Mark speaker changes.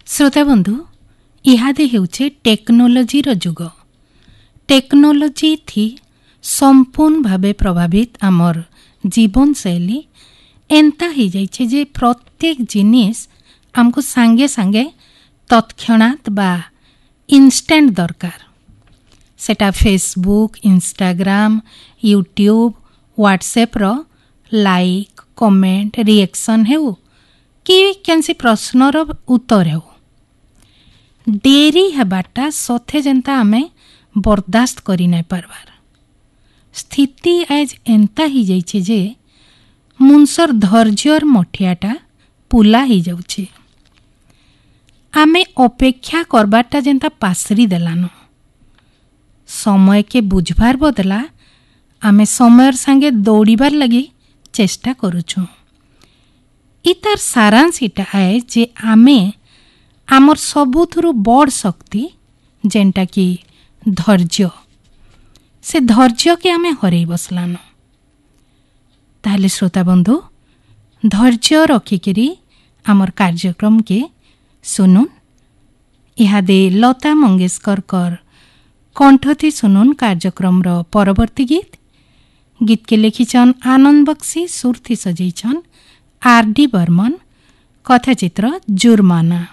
Speaker 1: श्रोता बंधु इहादे हेउछे टेक्नोलोजी रो जुग। टेक्नोलोजी थी संपूर्ण भावे प्रभावित आमर जीवन शैली एंता ही जाइछे जे प्रत्येक जिनिस आमको सांगे सांगे तत्क्षणात बा इंस्टेंट दरकार। सेटा फेसबुक, इंस्टाग्राम, यूट्यूब, व्हाट्सएप रो लाइक, कमेंट, रिएक्शन हेउ कि केनसी प्रश्नर उत्तर हेउ, डेरी हेबाटा सथे जेंता आमे बर्दाश्त करि नै पारबार। स्थिति आज एंता ही जाइछे जे मुनसर धैर्यर मठियाटा पुला ही जाउछे। आमे अपेक्षा करबाटा जेंता पासरी देलानो, समय के बुझबार बदला आमे समयर संगे दौड़ीबार लगी चेष्टा करुछुं। इतार सारांश इटा आए जे आमे आमर सबुथुरु बड़ शक्ति जेंटा कि धैर्य, से धैर्य के आमे हरई बसलानो। ताहले श्रोता बंधु धैर्य रखिकिरी आमर कार्यक्रम के सुनुन। इहादे लता मंगेशकर कर कंठथी सुनुन कार्यक्रम रो परवर्ती गीत के लिखिछन आनंद बक्सी, सुरथी सजैछन आर डी बर्मन, कथाचित्र जुर्माना।